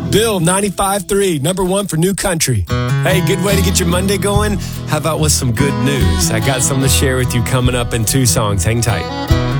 Bill, 95.3, number one for new country. Hey, good way to get your Monday going? How about with some good news? I got something to share with you coming up in 2 songs. Hang tight.